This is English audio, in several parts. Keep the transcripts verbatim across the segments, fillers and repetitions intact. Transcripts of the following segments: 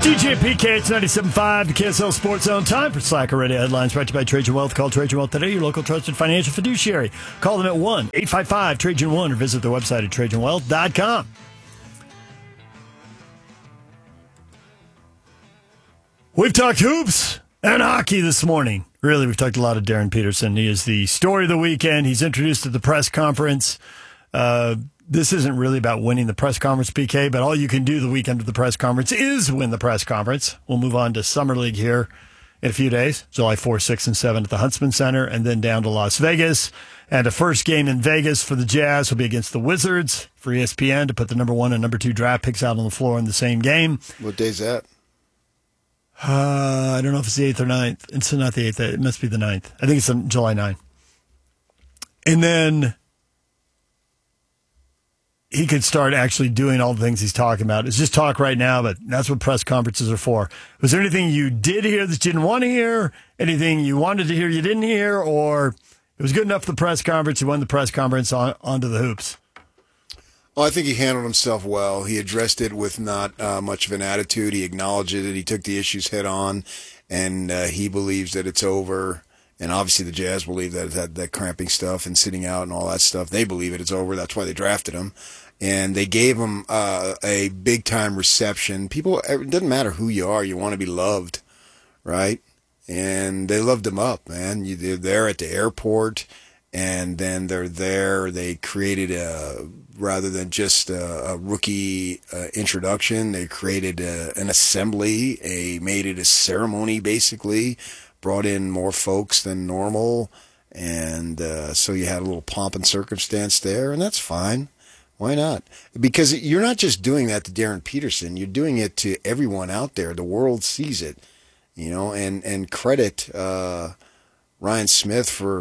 D J P K, it's ninety-seven point five, the K S L Sports Zone. Time for Slacker Radio Headlines, brought to you by Trajan Wealth. Call Trajan Wealth today, your local trusted financial fiduciary. Call them at one eight five five Trajan one or visit their website at trajan wealth dot com. We've talked hoops and hockey this morning. Really, we've talked a lot of Darren Peterson. He is the story of the weekend. He's introduced at the press conference. Uh, this isn't really about winning the press conference, P K, but all you can do the weekend of the press conference is win the press conference. We'll move on to Summer League here in a few days, July fourth, sixth, and seventh at the Huntsman Center, and then down to Las Vegas. And the first game in Vegas for the Jazz will be against the Wizards for E S P N to put the number one and number two draft picks out on the floor in the same game. What day's that? Uh, I don't know if it's the eighth or ninth. It's not the eighth. It must be the ninth. I think it's on July ninth. And then he could start actually doing all the things he's talking about. It's just talk right now, but that's what press conferences are for. Was there anything you did hear that you didn't want to hear? Anything you wanted to hear you didn't hear? Or it was good enough for the press conference, you won the press conference on onto the hoops? Well, I think he handled himself well. He addressed it with not uh, much of an attitude. He acknowledged it. He took the issues head on, and uh, he believes that it's over. And obviously the Jazz believe that that, that cramping stuff and sitting out and all that stuff, they believe it, it's over. That's why they drafted him. And they gave him uh, a big-time reception. People, it doesn't matter who you are. You want to be loved, right? And they loved him up, man. You, they're there at the airport, and then they're there. They created a, rather than just a, a rookie uh, introduction, they created a, an assembly, a made it a ceremony, basically. Brought in more folks than normal, and uh, so you had a little pomp and circumstance there, and that's fine. Why not? Because you're not just doing that to Darren Peterson. You're doing it to everyone out there. The world sees it, you know, and, and credit uh, Ryan Smith for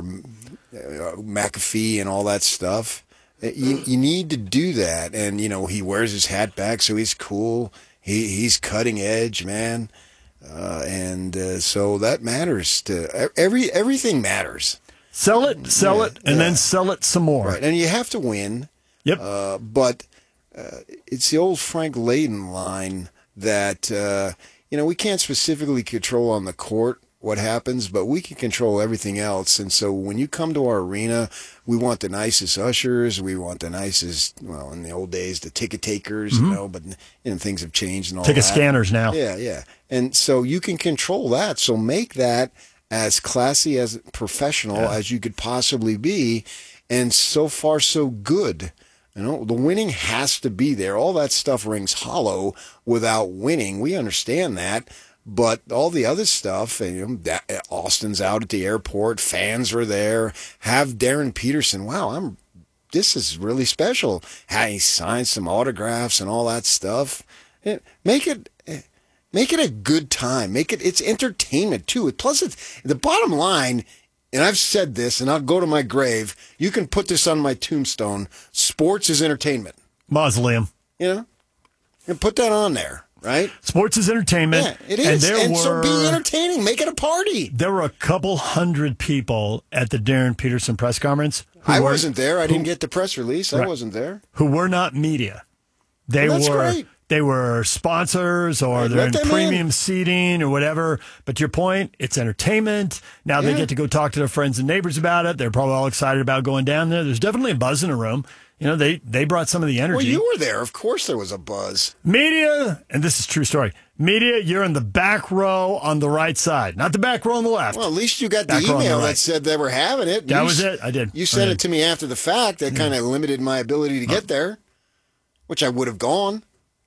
uh, McAfee and all that stuff. You, you need to do that. And, you know, he wears his hat back, so he's cool. He He's cutting edge, man. Uh, and uh, so that matters to every everything matters. Sell it, sell yeah, it, and yeah. then sell it some more. Right, and you have to win. Yep. Uh, but uh, it's the old Frank Layden line that uh, you know we can't specifically control on the court what happens, but we can control everything else. And so when you come to our arena, we want the nicest ushers. We want the nicest, well, in the old days, the ticket takers, mm-hmm. you know, but you know, things have changed and all ticket that. Scanners now. Yeah, yeah. And so you can control that. So make that as classy, as professional yeah. as you could possibly be. And so far, so good. You know, the winning has to be there. All that stuff rings hollow without winning. We understand that. But all the other stuff, you know, that, Austin's out at the airport, fans are there. Have Darren Peterson. Wow, I'm. This is really special. How he signed some autographs and all that stuff. Make it, make it a good time. Make it. It's entertainment too. Plus, it's the bottom line. And I've said this, and I'll go to my grave. You can put this on my tombstone. Sports is entertainment. Mausoleum. You know, and put that on there. Right? Sports is entertainment. Yeah, it is. And, and were, so be entertaining. Make it a party. There were a couple hundred people at the Darren Peterson press conference. I were, wasn't there. I who, didn't get the press release. Right, I wasn't there. Who were not media. They well, that's were great. They were sponsors or they're in premium in. seating or whatever. But to your point, it's entertainment. Now yeah. they get to go talk to their friends and neighbors about it. They're probably all excited about going down there. There's definitely a buzz in the room. You know, they, they brought some of the energy. Well, you were there. Of course there was a buzz. Media, and this is a true story. Media, you're in the back row on the right side, not the back row on the left. Well, at least you got the back email the right. that said they were having it. That you, was it. I did. You sent did. it to me after the fact. That yeah. kind of limited my ability to get there, which I would have gone.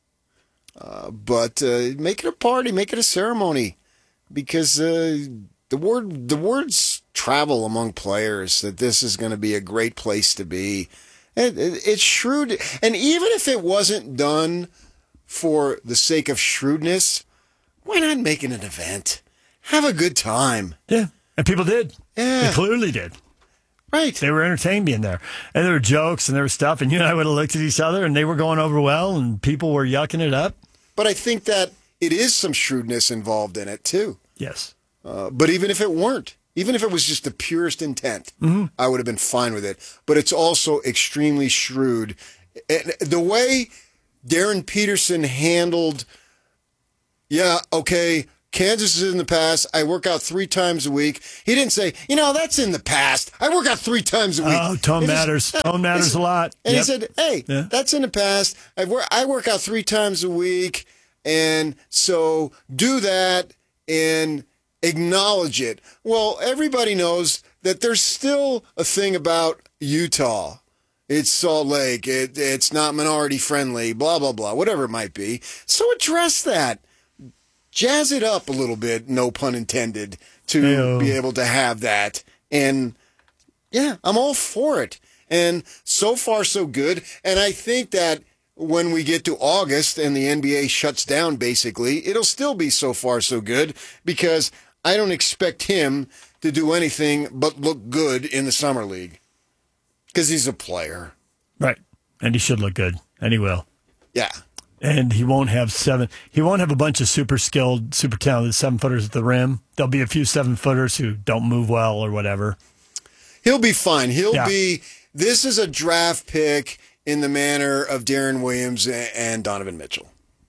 Uh, but uh, make it a party, make it a ceremony, because uh, the word the words travel among players that this is going to be a great place to be. It, it, it's shrewd, and even if it wasn't done for the sake of shrewdness, why not make it an event? Have a good time. Yeah, and people did. Yeah, they clearly did. Right. They were entertained being there. And there were jokes and there was stuff, and you and I would have looked at each other, and they were going over well, and people were yucking it up. But I think that it is some shrewdness involved in it, too. Yes. Uh, but even if it weren't, even if it was just the purest intent, mm-hmm. I would have been fine with it. But it's also extremely shrewd. And the way Darren Peterson handled yeah, okay, Kansas is in the past. I work out three times a week. He didn't say, you know, that's in the past. I work out three times a week. Oh, tone He matters. just- Tone matters he a lot. And Yep. he said, hey, Yeah. that's in the past. I work, I work out three times a week. And so do that and acknowledge it. Well, everybody knows that there's still a thing about Utah. It's Salt Lake. It, it's not minority friendly, blah, blah, blah, whatever it might be. So address that. Jazz it up a little bit, no pun intended, to Hey-o. be able to have that. And yeah, I'm all for it. And so far, so good. And I think that when we get to August and the N B A shuts down, basically, it'll still be so far, so good because I don't expect him to do anything but look good in the Summer League because he's a player. Right. And he should look good. And he will. Yeah. And he won't have seven. He won't have a bunch of super skilled, super talented seven footers at the rim. There'll be a few seven footers who don't move well or whatever. He'll be fine. He'll Yeah. be. This is a draft pick in the manner of Darren Williams and Donovan Mitchell.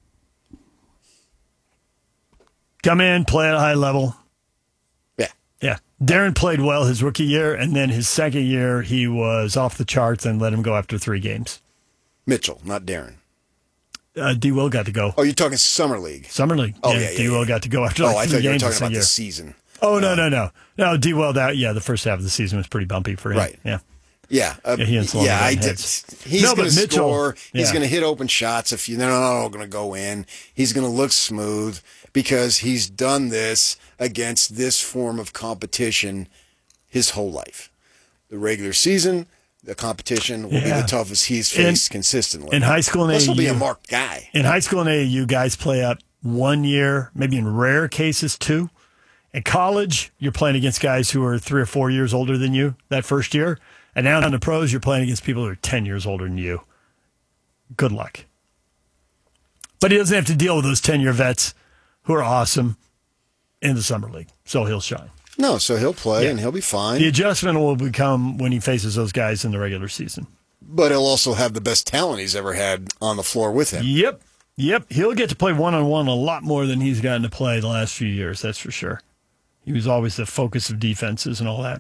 Come in, play at a high level. Yeah. Yeah. Darren played well his rookie year, and then his second year, he was off the charts and let him go after three games. Mitchell, not Darren. Uh, D. Will got to go. Oh, you're talking Summer League. Summer League. Oh, yeah, yeah, D. Will yeah. got to go after Oh, like I three thought you were games talking this about year. the season. Oh, no, no, no. No, D. Will, that, yeah, the first half of the season was pretty bumpy for him. Right. Yeah. Yeah, uh, Yeah, he and Sloan yeah. got I did. heads. He's No, going but to Mitchell- score. He's yeah. going to hit open shots. If you, they're not all going to go in. He's going to look smooth because he's done this against this form of competition his whole life. The regular season, the competition will be Yeah. the toughest he's In- faced consistently. In high school and Plus, A he'll be a A U, marked guy. in high school and A A U, guys play up one year, maybe in rare cases two. In college, you're playing against guys who are three or four years older than you that first year. And now in the pros, you're playing against people who are ten years older than you. Good luck. But he doesn't have to deal with those ten-year vets who are awesome in the Summer League. So he'll shine. No, so he'll play Yeah. and he'll be fine. The adjustment will become when he faces those guys in the regular season. But he'll also have the best talent he's ever had on the floor with him. Yep. Yep. He'll get to play one-on-one a lot more than he's gotten to play the last few years. That's for sure. He was always the focus of defenses and all that.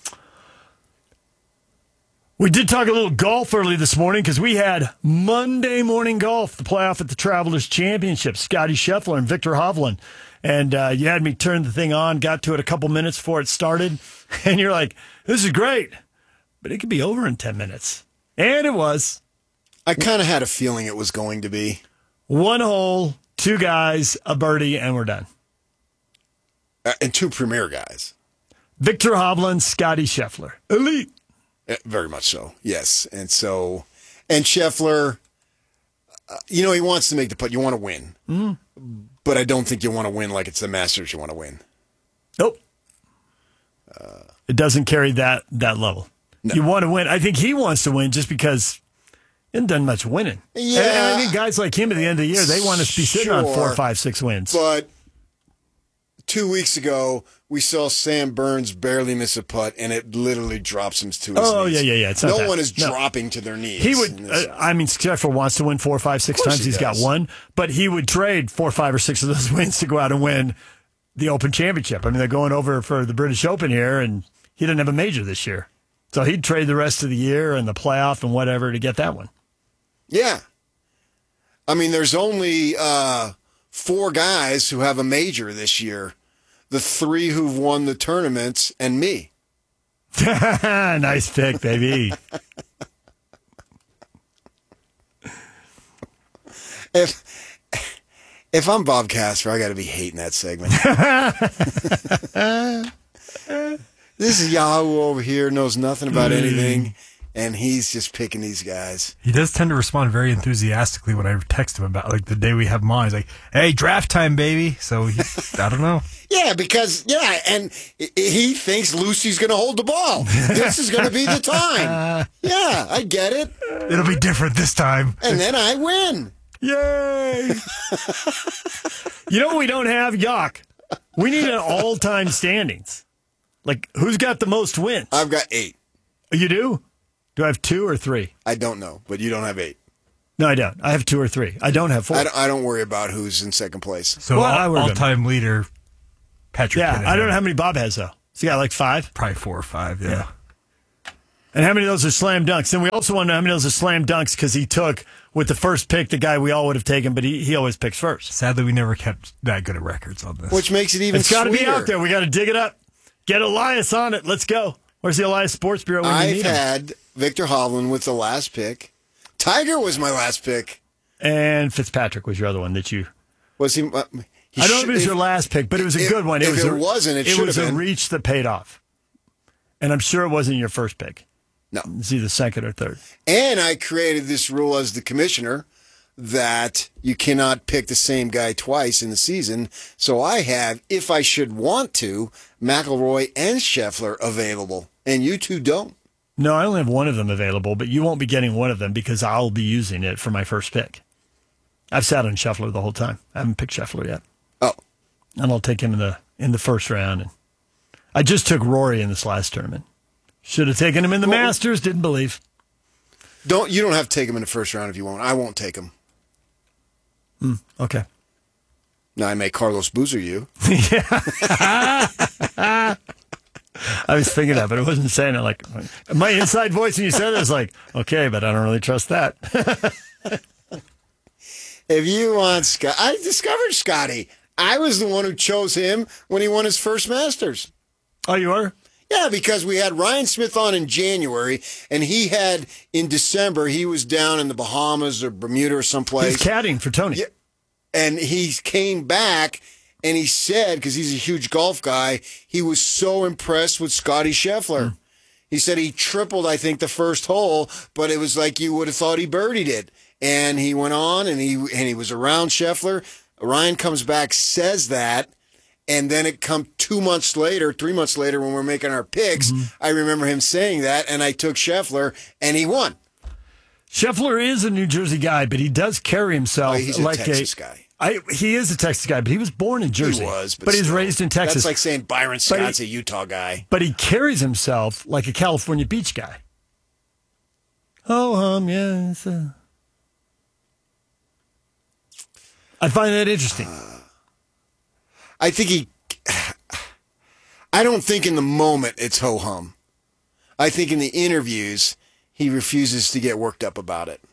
We did talk a little golf early this morning because we had Monday morning golf, the playoff at the Travelers Championship, Scotty Scheffler and Victor Hovland. And uh, you had me turn the thing on, got to it a couple minutes before it started. And you're like, this is great, but it could be over in ten minutes. And it was. I kind of had a feeling it was going to be. One hole, two guys, a birdie, and we're done. Uh, and two premier guys. Victor Hovland, Scotty Scheffler. Elite. Uh, Very much so, yes. And so, and Scheffler, uh, you know, he wants to make the putt. You want to win. Mm. But I don't think you want to win like it's the Masters you want to win. Nope. Uh, it doesn't carry that that level. No. You want to win. I think he wants to win just because he hasn't done much winning. Yeah. And, and I think guys like him at the end of the year, they want to be sitting on four, Sure. five, six wins. But two weeks ago, we saw Sam Burns barely miss a putt, and it literally drops him to his Oh, knees. yeah, yeah, yeah. It's not no that. one is No. dropping to their knees. He would, in this. uh, I mean, Scheffler wants to win four, five, six Of course times. he He's got does. one, but he would trade four, five, or six of those wins to go out and win the Open Championship. I mean, they're going over for the British Open here, and he didn't have a major this year. So he'd trade the rest of the year and the playoff and whatever to get that one. Yeah. I mean, there's only uh, four guys who have a major this year. The three who've won the tournaments and me. Nice pick, baby. If if I'm Bob Casper, I got to be hating that segment. This is Yahoo over here, knows nothing about anything, and he's just picking these guys. He does tend to respond very enthusiastically when I text him about like the day we have him on. He's like, "Hey, draft time, baby!" So he, I don't know. Yeah, because, yeah, and he- he thinks Lucy's going to hold the ball. This is going to be the time. Yeah, I get it. It'll be different this time. And then I win. Yay! You know what we don't have? Yuck. We need an all-time standings. Like, who's got the most wins? I've got eight. You do? Do I have two or three? I don't know, but you don't have eight. No, I don't. I have two or three. I don't have four. I don't, I don't worry about who's in second place. So Well, I all, worry about all-time leader, Patrick yeah, Kinahan. I don't know how many Bob has, though. Has he got like five? Probably four or five, yeah. Yeah. And how many of those are slam dunks? And we also want to know how many of those are slam dunks because he took, with the first pick, the guy we all would have taken, but he, he always picks first. Sadly, we never kept that good of records on this. Which makes it even It's got to sweeter. be out there. We got to dig it up. Get Elias on it. Let's go. Where's the Elias Sports Bureau when you I've need him? had Victor Hovland with the last pick. Tiger was my last pick. And Fitzpatrick was your other one that you... Was he? Uh, he I don't know if it was if- your last pick, but it was a if- good one. It if was it a, wasn't, it it should was have a been. reach that paid off. And I'm sure it wasn't your first pick. No. It's either second or third. And I created this rule as the commissioner that you cannot pick the same guy twice in the season. So I have, if I should want to, McIlroy and Scheffler available. And you two don't. No, I only have one of them available, but you won't be getting one of them because I'll be using it for my first pick. I've sat on Scheffler the whole time. I haven't picked Scheffler yet. Oh. And I'll take him in the in the first round. And I just took Rory in this last tournament. Should have taken him in the Well, Masters. Didn't believe. Don't you don't have to take him in the first round if you won't. I won't take him. Mm, okay. Now I may Carlos Boozer you. I was thinking that, but I wasn't saying it like my inside voice when you said it was like, okay, but I don't really trust that. If you want Scott, I discovered Scotty. I was the one who chose him when he won his first Masters. Oh, you are? Yeah, because we had Ryan Smith on in January, and he had in December, he was down in the Bahamas or Bermuda or He's someplace. caddying for Tony. Yeah. And he came back and he said, because he's a huge golf guy, he was so impressed with Scotty Scheffler. Mm. He said he tripled, I think, the first hole, but it was like you would have thought he birdied it. And he went on and he and he was around Scheffler. Ryan comes back, says that, and then it come two months later, three months later, when we're making our picks, Mm-hmm. I remember him saying that, and I took Scheffler, and he won. Scheffler is a New Jersey guy, but he does carry himself Oh, he's a like Texas a guy. I, he is a Texas guy, but he was born in Jersey. He was, but, but he's still. raised in Texas. That's like saying Byron But he- Scott's a Utah guy. But he carries himself like a California beach guy. Oh, um, yeah. It's a... I find that interesting. I think he. I don't think in the moment it's ho hum. I think in the interviews he refuses to get worked up about it.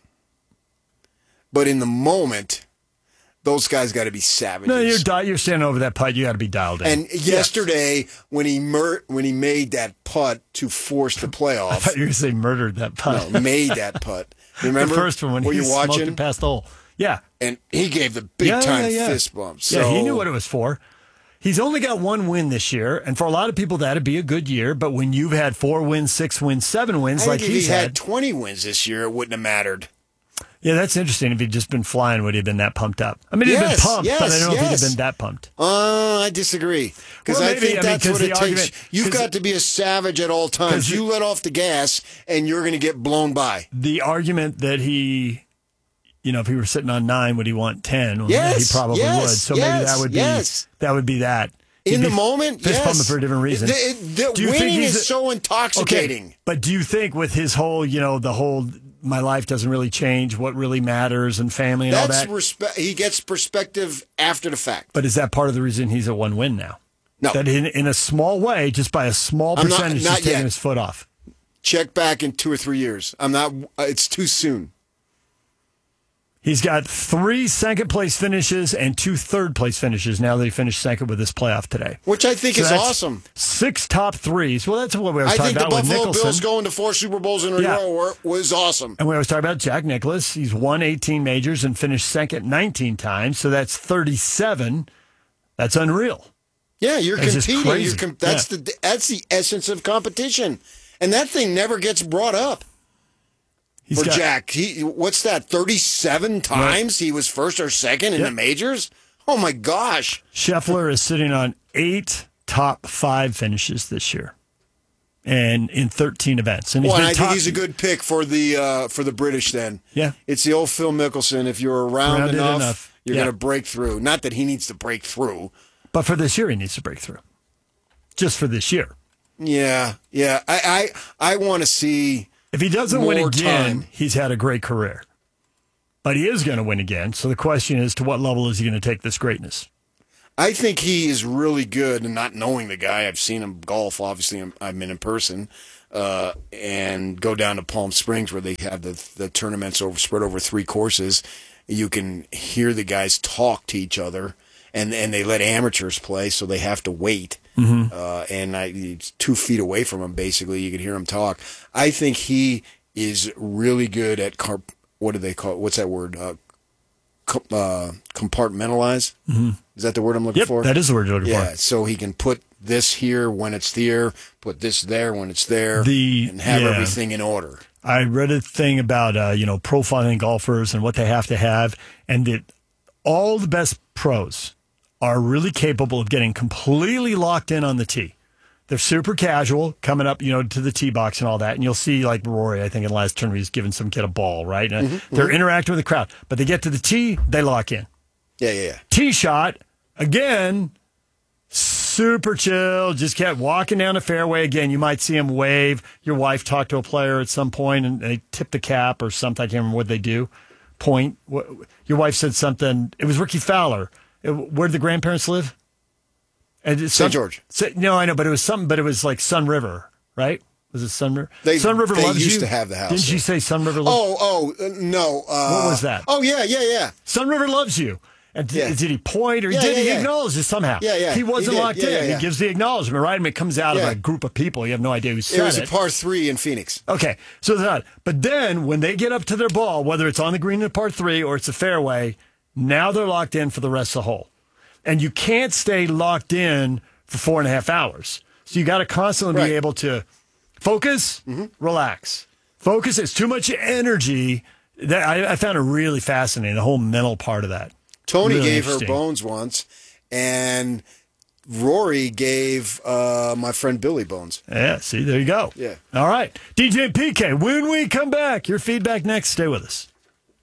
But in the moment, those guys got to be savages. No, you're di- you're standing over that putt. You got to be dialed in. And yesterday, when he mur- when he made that putt to force the I playoff, thought you were going to say murdered that putt. no, made that putt. Remember the first one when were he you smoked watching? it past the hole. Yeah. And he gave the big Yeah, time yeah, yeah. fist bump. So, Yeah, he knew what it was for. He's only got one win this year, and for a lot of people, that'd be a good year. But when you've had four wins, six wins, seven wins, I like think if he's he had, had, twenty wins this year, it wouldn't have mattered. yeah, that's interesting. If he'd just been flying, would he have been that pumped up? I mean, he'd Yes, been pumped, but I yes, don't know if he'd yes. have been that pumped. Uh, I disagree. Because Well, I maybe, think I mean, that's 'cause what the it argument- takes. You've 'cause got to be a savage at all 'cause times. You the- let off the gas, and you're going to get blown by. The argument that he, you know, if he were sitting on nine, would he want ten? Well, Yes, he probably yes, would. So maybe yes, that would be yes. that would be that. He'd In be the moment, fist yes. pumping for a different reason. The, it- the Do you think winning he's is a- so intoxicating. Okay, but do you think with his whole, you know, the whole my life doesn't really change, what really matters, and family and That's all that? respe- he gets perspective after the fact. But is that part of the reason he's a one win now? No. That in in a small way, just by a small I'm not- percentage, not he's taking yet. his foot off. Check back in two or three years. I'm not. Uh, it's too soon. He's got three second place finishes and two third place finishes now that he finished second with this playoff today. Which I think So is that's awesome. Six top threes. Well, that's what we were I talking think the about with Buffalo Nicholson. Bills going to four Super Bowls in a Yeah. row were- was awesome. And we always talk about Jack Nicklaus. He's won eighteen majors and finished second nineteen times. So that's thirty-seven. That's unreal. Yeah, you're It's just competing. crazy. You're com- that's Yeah. the that's the essence of competition, and that thing never gets brought up He's for got, Jack. He what's that? Thirty-seven times he was first or second in Yep. the majors. Oh my gosh! Scheffler is sitting on eight top five finishes this year, and in thirteen events. And he's Well, and been I top, think he's a good pick for the uh, for the British. Then Yeah. it's the old Phil Mickelson. If you're around Rounded enough, enough. you're Yeah. going to break through. Not that he needs to break through. But for this year, he needs to break through. Just for this year. Yeah, yeah. I I, I want to see. If he doesn't win More again, time. he's had a great career. but he is going to win again. So the question is, to what level is he going to take this greatness? I think he is really good, and not knowing the guy, I've seen him golf, obviously I've been in person, uh, and go down to Palm Springs where they have the, the tournaments over spread over three courses. You can hear the guys talk to each other, and, and they let amateurs play, so they have to wait. Mm-hmm. Uh, and I, it's two feet away from him, basically. You can hear him talk. I think he is really good at, car- what do they call it? What's that word? Uh, Uh, compartmentalize. Mm-hmm. Is that the word I'm looking yep, for? That is the word you're looking yeah, for. Yeah, so he can put this here when it's there, put this there when it's there, the, and have yeah. everything in order. I read a thing about uh, you know profiling golfers and what they have to have, and that all the best pros are really capable of getting completely locked in on the tee. They're super casual, coming up, you know, to the tee box and all that. And you'll see, like Rory, I think in the last tournament, he's giving some kid a ball, right? And mm-hmm, they're mm-hmm. interacting with the crowd. But they get to the tee, they lock in. Yeah, yeah, yeah. Tee shot, again, super chill, just kept walking down the fairway. Again, you might see him wave. Your wife talked to a player at some point, and they tip the cap or something. I can't remember what they do. Point. Your wife said something. It was Ricky Fowler. Where did the grandparents live? Saint George. No, I know, but it was something. But it was like Sun River, right? Was it Sun River? They, Sun River they loves used you. to have the house. Didn't there. you say Sun River? Loves Oh, oh, uh, no. Uh, what was that? Oh, yeah, yeah, yeah. Sun River loves you. And did, yeah. did he point or yeah, did yeah, he yeah. acknowledge it somehow? Yeah, yeah. He wasn't he locked yeah, in. Yeah, yeah. He gives the acknowledgement, right? I mean, it comes out yeah. of a group of people. You have no idea who said it. It was a par three in Phoenix. Okay, so that. But then when they get up to their ball, whether it's on the green in a par three or it's a fairway, now they're locked in for the rest of the hole. And you can't stay locked in for four and a half hours. So you got to constantly right. be able to focus, mm-hmm. relax. Focus. It's too much energy. That I, I found it really fascinating, the whole mental part of that. Tony really gave her bones once, and Rory gave uh, my friend Billy bones. Yeah, see, there you go. Yeah. All right. D J P K, when we come back, your feedback next. Stay with us.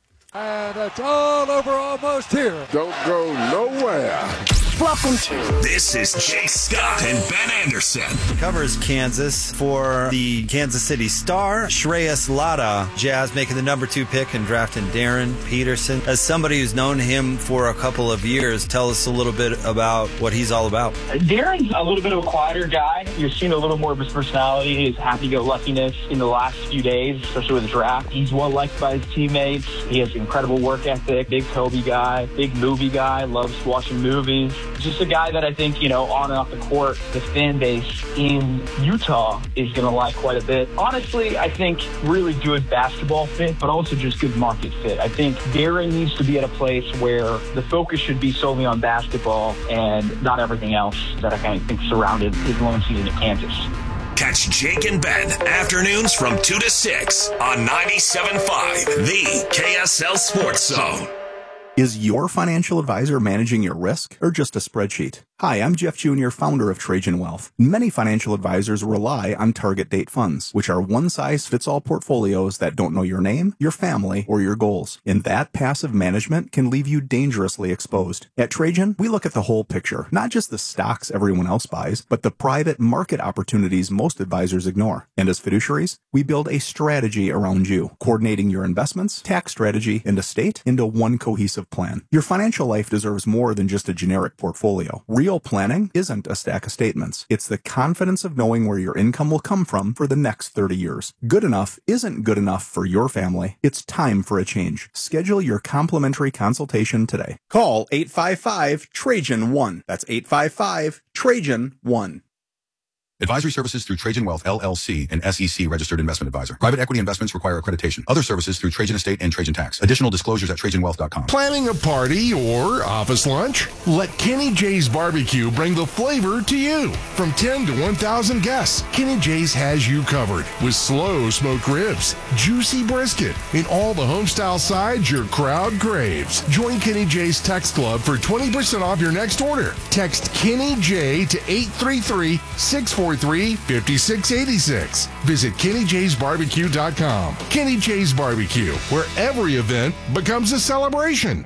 And it's all over almost here. Don't go nowhere. Welcome to This is Jay Scott and Ben Anderson. Covers Kansas for the Kansas City Star. Shreyas Laddha, Jazz making the number two pick and drafting Darren Peterson. As somebody who's known him for a couple of years, tell us a little bit about what he's all about. Darren's a little bit of a quieter guy. You're seeing a little more of his personality, his happy-go-luckiness in the last few days, especially with the draft. He's well liked by his teammates. He has incredible work ethic, big Kobe guy, big movie guy, loves watching movies. Just a guy that I think, you know, on and off the court, the fan base in Utah is going to like quite a bit. Honestly, I think really good basketball fit, but also just good market fit. I think Darren needs to be at a place where the focus should be solely on basketball and not everything else that I kind of think surrounded his lone season at Kansas. Catch Jake and Ben afternoons from two to six on ninety-seven point five, the K S L Sports Zone. Is your financial advisor managing your risk or just a spreadsheet? Hi, I'm Jeff Junior, founder of Trajan Wealth. Many financial advisors rely on target date funds, which are one-size-fits-all portfolios that don't know your name, your family, or your goals. And that passive management can leave you dangerously exposed. At Trajan, we look at the whole picture, not just the stocks everyone else buys, but the private market opportunities most advisors ignore. And as fiduciaries, we build a strategy around you, coordinating your investments, tax strategy, and estate into one cohesive plan. Your financial life deserves more than just a generic portfolio. Real planning isn't a stack of statements. It's the confidence of knowing where your income will come from for the next thirty years. Good enough isn't good enough for your family. It's time for a change. Schedule your complimentary consultation today. Call eight five five, Trajan one. That's eight five five, Trajan one. Advisory services through Trajan Wealth, L L C, an S E C registered investment advisor. Private equity investments require accreditation. Other services through Trajan Estate and Trajan Tax. Additional disclosures at Trajan Wealth dot com. Planning a party or office lunch? Let Kenny J's Barbecue bring the flavor to you. From ten to one thousand guests, Kenny J's has you covered with slow smoked ribs, juicy brisket, and all the homestyle sides your crowd craves. Join Kenny J's Text Club for twenty percent off your next order. Text Kenny J to eight three three, six four three, five six eight six. Visit Kenny J's Barbecue dot com. Kenny J's Barbecue, where every event becomes a celebration.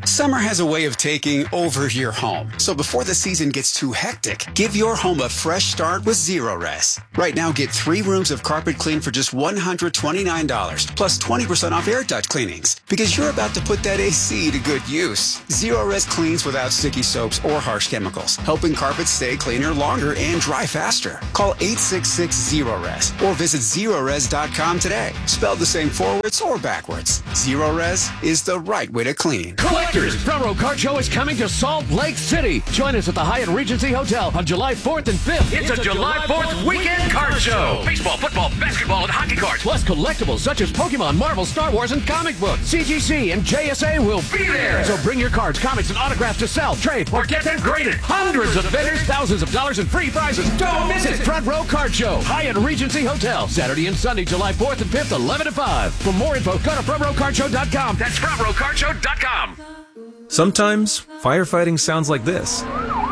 Summer has a way of taking over your home. So before the season gets too hectic, give your home a fresh start with Zerorez. Right now, get three rooms of carpet clean for just one hundred twenty-nine dollars, plus twenty percent off air duct cleanings. Because you're about to put that A C to good use. Zerorez cleans without sticky soaps or harsh chemicals, helping carpets stay cleaner longer and dry faster. Call eight six six Zerorez or visit Zerorez dot com today. Spelled the same forwards or backwards. Zerorez is the right way to clean. Collectors, Front Row Card Show is coming to Salt Lake City. Join us at the Hyatt Regency Hotel on July fourth and fifth. It's, it's a, a July fourth weekend card show. Baseball, football, basketball, and hockey cards. Plus collectibles such as Pokemon, Marvel, Star Wars, and comic books. C G C and J S A will be there. So bring your cards, comics, and autographs to sell, trade, or get them graded. Hundreds of vendors, thousands of dollars in free prizes. Don't miss it. Front Row Card Show, Hyatt Regency Hotel, Saturday and Sunday, July fourth and fifth, eleven to five. For more info, go to front row card show dot com. That's front row card show dot com. Sometimes firefighting sounds like this.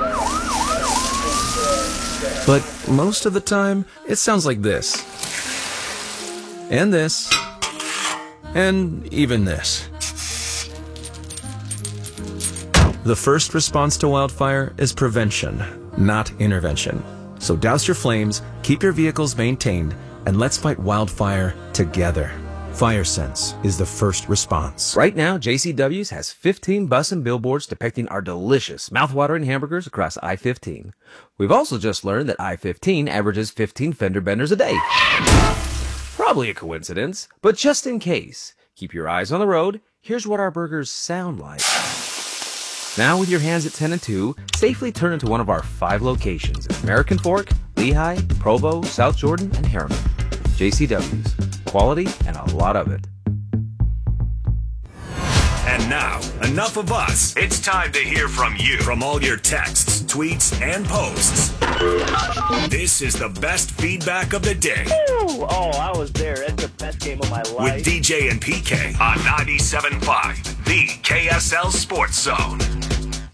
But most of the time, it sounds like this. And this. And even this. The first response to wildfire is prevention, not intervention. So douse your flames, keep your vehicles maintained, and let's fight wildfire together. FireSense is the first response. Right now, J C W's has fifteen bus and billboards depicting our delicious, mouthwatering hamburgers across I fifteen. We've also just learned that I fifteen averages fifteen fender benders a day. Probably a coincidence, but just in case, keep your eyes on the road. Here's what our burgers sound like. Now with your hands at ten and two, safely turn into one of our five locations at American Fork, Lehigh, Provo, South Jordan, and Harriman. J C W's. Quality and a lot of it. And now, enough of us. It's time to hear from you. From all your texts, tweets, and posts. This is the best feedback of the day. Ooh, oh, I was there. It's the best game of my life. With D J and P K on ninety-seven point five, the K S L Sports Zone.